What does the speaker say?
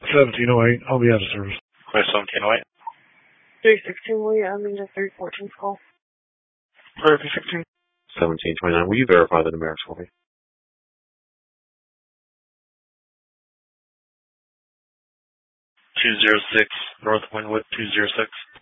1708. I'll be out of service. Clear 1708. 316, will you add me to 314's call? Clear 316. 1729. Will you verify the numerics for me? 206 North Wynwood 206.